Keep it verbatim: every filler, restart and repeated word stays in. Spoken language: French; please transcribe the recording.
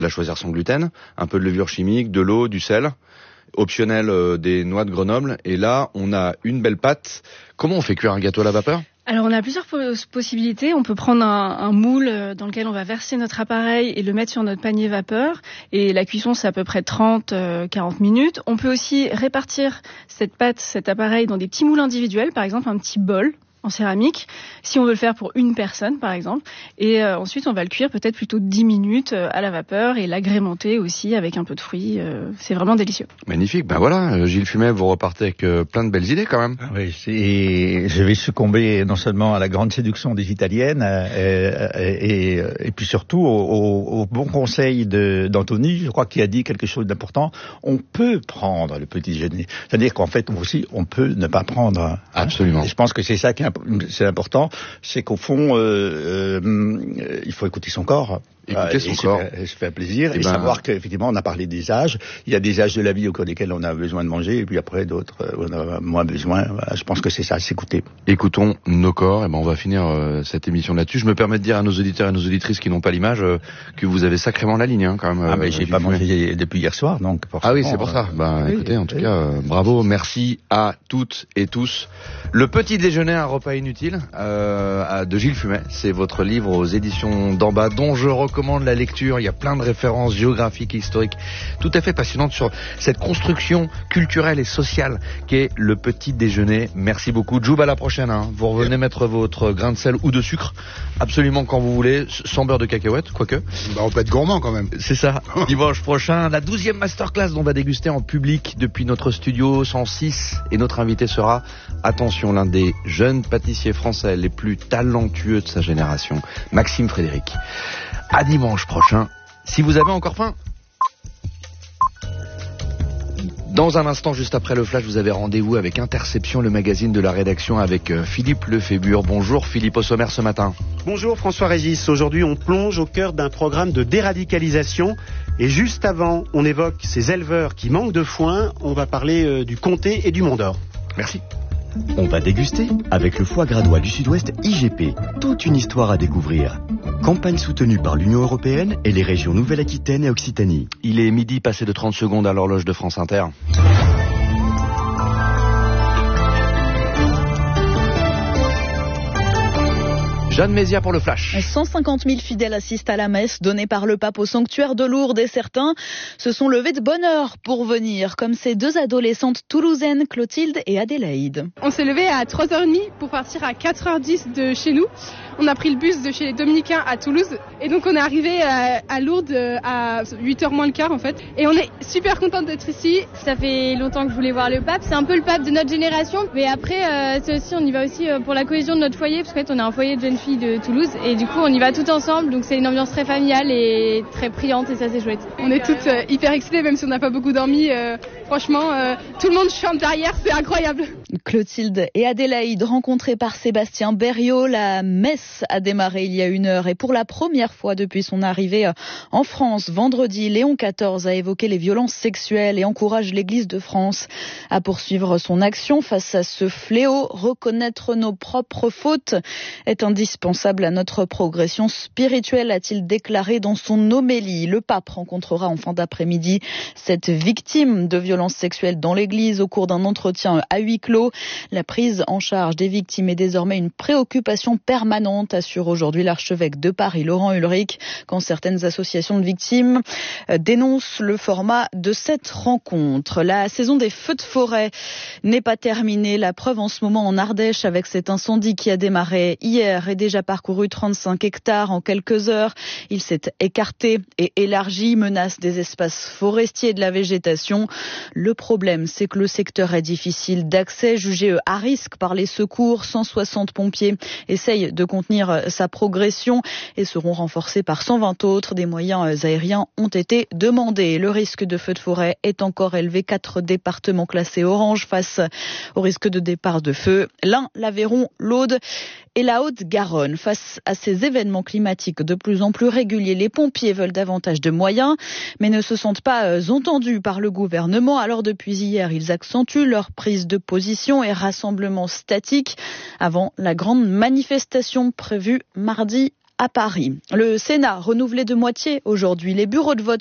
la choisir sans gluten, un peu de levure chimique, de l'eau, du sel, optionnel euh, des noix de Grenoble. Et là, on a une belle pâte. Comment on fait cuire un gâteau à la vapeur ? Alors on a plusieurs possibilités. On peut prendre un, un moule dans lequel on va verser notre appareil et le mettre sur notre panier vapeur. Et la cuisson, c'est à peu près trente à quarante minutes. On peut aussi répartir cette pâte, cet appareil dans des petits moules individuels, par exemple un petit bol en céramique, si on veut le faire pour une personne par exemple, et euh, ensuite on va le cuire peut-être plutôt dix minutes euh, à la vapeur et l'agrémenter aussi avec un peu de fruits, euh, c'est vraiment délicieux. Magnifique, ben voilà, Gilles Fumet, vous repartez avec euh, plein de belles idées quand même. Oui, c'est... je vais succomber non seulement à la grande séduction des Italiennes, euh, et, et, et puis surtout au, au, au bon conseil de, d'Anthony, je crois qu'il a dit quelque chose d'important, on peut prendre le petit déjeuner, c'est-à-dire qu'en fait aussi on peut ne pas prendre. Hein. Absolument. Et je pense que c'est ça qui est c'est important, c'est qu'au fond, euh, euh, il faut écouter son corps. Écouter son et corps. Se fait, se fait plaisir. Et, et ben... savoir qu'effectivement, on a parlé des âges. Il y a des âges de la vie au cours desquels on a besoin de manger, et puis après d'autres, on a moins besoin. Voilà, je pense que c'est ça, s'écouter. Écoutons nos corps. Et ben, on va finir euh, cette émission là-dessus. Je me permets de dire à nos auditeurs et nos auditrices qui n'ont pas l'image euh, que vous avez sacrément la ligne, hein, quand même. Ah, mais euh, j'ai pas mangé depuis hier soir, donc. Ah oui, c'est pour ça. Ben, oui, écoutez, en tout oui. cas, euh, bravo, merci à toutes et tous. Le petit déjeuner, un repas inutile, euh, de Gilles Fumet. C'est votre livre aux éditions d'en bas, dont je recommande la lecture. Il y a plein de références géographiques et historiques tout à fait passionnantes sur cette construction culturelle et sociale qu'est le petit déjeuner. Merci beaucoup. Joub, à la prochaine. Hein. Vous revenez mettre votre grain de sel ou de sucre absolument quand vous voulez, sans beurre de cacahuète, quoique. Bah, on peut être gourmand quand même. C'est ça. Dimanche prochain, la douzième masterclass dont on va déguster en public depuis notre studio cent six. Et notre invité sera, attention, l'un des jeunes pâtissiers français les plus talentueux de sa génération, Maxime Frédéric. À dimanche prochain, si vous avez encore faim. Dans un instant, juste après le flash, vous avez rendez-vous avec Interception, le magazine de la rédaction, avec euh, Philippe Lefébure. Bonjour Philippe, au sommaire ce matin. Bonjour François Régis. Aujourd'hui, on plonge au cœur d'un programme de déradicalisation. Et juste avant, on évoque ces éleveurs qui manquent de foin. On va parler euh, du comté et du Mont d'Or. Merci. On va déguster avec le foie gras du Sud-Ouest I G P. Toute une histoire à découvrir. Campagne soutenue par l'Union européenne et les régions Nouvelle-Aquitaine et Occitanie. Il est midi passé de trente secondes à l'horloge de France Inter. Jeanne Mézia pour le flash. cent cinquante mille fidèles assistent à la messe donnée par le pape au sanctuaire de Lourdes et certains se sont levés de bonne heure pour venir, comme ces deux adolescentes toulousaines, Clotilde et Adélaïde. On s'est levé à trois heures trente pour partir à quatre heures dix de chez nous. On a pris le bus de chez les Dominicains à Toulouse et donc on est arrivé à, à Lourdes à huit heures moins le quart en fait. Et on est super contente d'être ici. Ça fait longtemps que je voulais voir le pape. C'est un peu le pape de notre génération, mais après euh, c'est aussi, on y va aussi pour la cohésion de notre foyer parce qu'en fait on est un foyer de jeunes filles de Toulouse et du coup on y va tout ensemble, donc c'est une ambiance très familiale et très priante et ça c'est chouette. On est toutes euh, hyper excitées même si on n'a pas beaucoup dormi. Euh, franchement euh, tout le monde chante derrière, c'est incroyable. Clotilde et Adélaïde rencontrées par Sébastien Berriot. La messe a démarré il y a une heure et pour la première fois depuis son arrivée en France vendredi, Léon quatorze a évoqué les violences sexuelles et encourage l'Église de France à poursuivre son action face à ce fléau. Reconnaître nos propres fautes est indispensable à notre progression spirituelle, a-t-il déclaré dans son homélie. Le pape rencontrera en fin d'après-midi cette victime de violences sexuelles dans l'Église au cours d'un entretien à huis clos. La prise en charge des victimes est désormais une préoccupation permanente, assure aujourd'hui l'archevêque de Paris, Laurent Ulrich, quand certaines associations de victimes dénoncent le format de cette rencontre. La saison des feux de forêt n'est pas terminée. La preuve en ce moment en Ardèche avec cet incendie qui a démarré hier et déjà parcouru trente-cinq hectares en quelques heures. Il s'est écarté et élargi, menace des espaces forestiers et de la végétation. Le problème, c'est que le secteur est difficile d'accès, jugé à risque par les secours. cent soixante pompiers essayent de contenir sa progression et seront renforcés par cent vingt autres. Des moyens aériens ont été demandés. Le risque de feu de forêt est encore élevé. Quatre départements classés orange face au risque de départ de feu. L'Ain, l'Aveyron, l'Aude et la Haute-Garonne. Face à ces événements climatiques de plus en plus réguliers, les pompiers veulent davantage de moyens, mais ne se sentent pas entendus par le gouvernement. Alors depuis hier, ils accentuent leur prise de position et rassemblements statiques avant la grande manifestation prévue mardi à Paris. Le Sénat renouvelé de moitié aujourd'hui. Les bureaux de vote